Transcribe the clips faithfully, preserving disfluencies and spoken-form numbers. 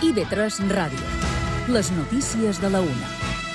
I B tres Ràdio. Les notícies de la una.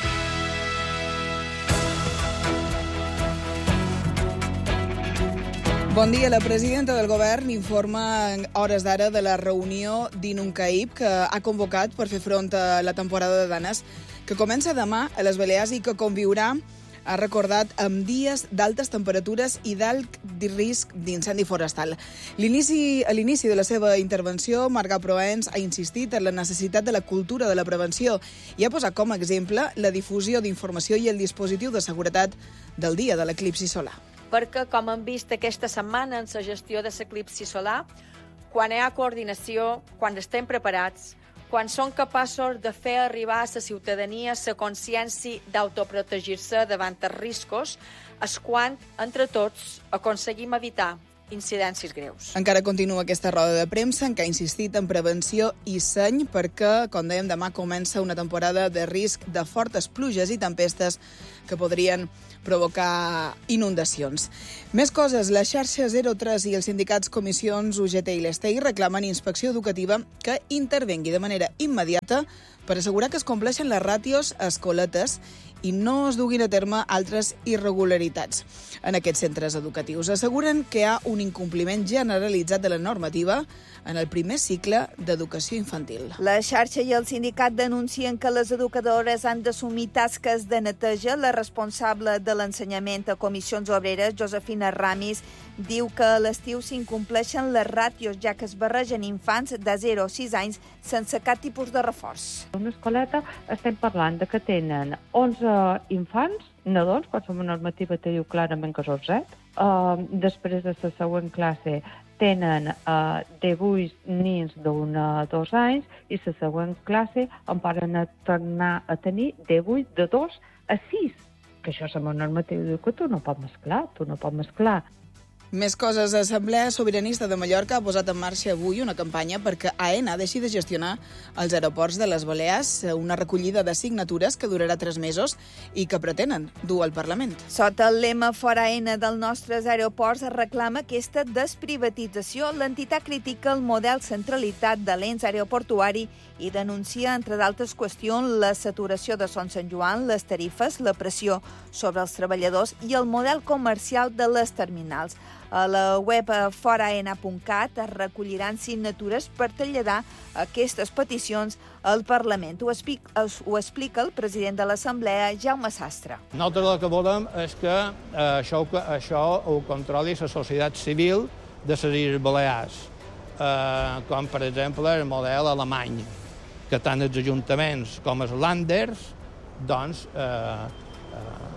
Bon dia. La presidenta del govern informa en hores d'ara de la reunió d'Inuncaip que ha convocat per fer front a la temporada de danes que comença demà a les Balears i que conviurà, ha recordat, amb dies d'altes temperatures i d'alt risc d'incendi forestal. L'inici, a l'inici de la seva intervenció, Marga Proens ha insistit en la necessitat de la cultura de la prevenció i ha posat com a exemple la difusió d'informació i el dispositiu de seguretat del dia de l'eclipsi solar. Perquè, com hem vist aquesta setmana en la gestió de l'eclipsi solar, quan hi ha coordinació, quan estem preparats, quan són capaços de fer arribar a la ciutadania la consciència d'autoprotegir-se davant els riscos, és quan, entre tots, aconseguim evitar incidències greus. Encara continua aquesta roda de premsa en què ha insistit en prevenció i seny perquè, com dèiem, demà comença una temporada de risc de fortes pluges i tempestes que podrien provocar inundacions. Més coses. La xarxa zero tres i els sindicats Comissions U G T i l'Estei reclamen inspecció educativa que intervengui de manera immediata per assegurar que es compleixen les ràtios a escoletes i no es duguin a terme altres irregularitats en aquests centres educatius. Asseguren que hi ha un incompliment generalitzat de la normativa en el primer cicle d'educació infantil. La xarxa i el sindicat denuncien que les educadores han d'assumir tasques de neteja. La responsable de l'ensenyament a Comissions Obreres, Josefina Ramis, diu que a l'estiu s'incompleixen les ràtios, ja que es barregen infants de zero a sis anys sense cap tipus de reforç. Una escoleta estem parlant de que tenen onze infants, nadons, quan som una normativa te diu clarament que són set. Uh, després de la següent classe tenen uh, divuit nins d'un a dos anys i la següent classe en poden tornar a tenir divuit de dos a sis. Que això és una normativa diu que tu no pots mesclar, tu no pots mesclar. Més coses. L'Assemblea Sobiranista de Mallorca ha posat en marxa avui una campanya perquè AENA deixi de gestionar els aeroports de les Balears, una recollida de signatures que durarà tres mesos i que pretenen dur al Parlament. Sota el lema Fora AENA dels nostres aeroports es reclama aquesta desprivatització. L'entitat critica el model centralitat de l'ens aeroportuari i denuncia, entre d'altres qüestions, la saturació de Son Sant Joan, les tarifes, la pressió sobre els treballadors i el model comercial de les terminals. A la web fora aena punt cat es recolliran signatures per traslladar aquestes peticions al Parlament. Ho explica, ho explica el president de l'Assemblea, Jaume Sastre. Nosaltres el que volem és que eh, això, això ho controli la societat civil de les Illes Balears, eh, com per exemple el model alemany, que tant els ajuntaments com els landers doncs, eh,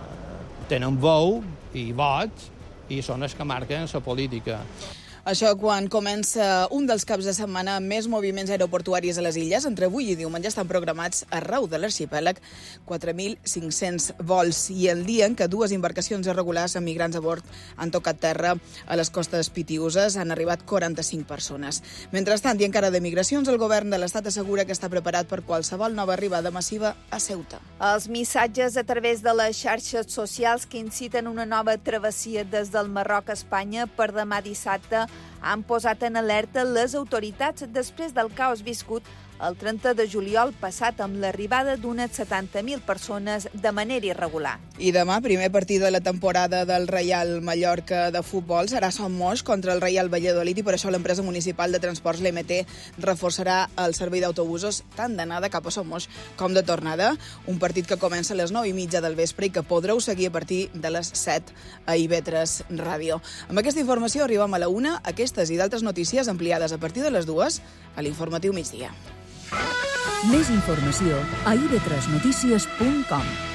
eh, tenen veu i vot i són els que marquen la política. Això quan comença un dels caps de setmana amb més moviments aeroportuaris a les illes. Entre avui i diumenge estan programats arreu de l'arxipèlag quatre mil cinc-cents vols i el dia en què dues embarcacions irregulars amb migrants a bord han tocat terra a les costes pitiüses han arribat quaranta-cinc persones. Mentrestant, i encara de migracions, el govern de l'Estat assegura que està preparat per qualsevol nova arribada massiva a Ceuta. Els missatges a través de les xarxes socials que inciten una nova travessia des del Marroc a Espanya per demà dissabte han posat en alerta les autoritats després del caos viscut el trenta de juliol passat amb l'arribada d'unes setanta mil persones de manera irregular. I demà, primer partit de la temporada del Reial Mallorca de futbol, serà Son Moix contra el Reial Valladolid i per això l'empresa municipal de transports, l'E M T, reforçarà el servei d'autobusos tant d'anada cap a Son Moix com de tornada. Un partit que comença a les nou i mitja del vespre i que podreu seguir a partir de les set a I B tres Ràdio. Amb aquesta informació arribem a la una. Aquestes i d'altres notícies ampliades a partir de les dues a l'informatiu migdia. Més informació a i be tres notícies punt com.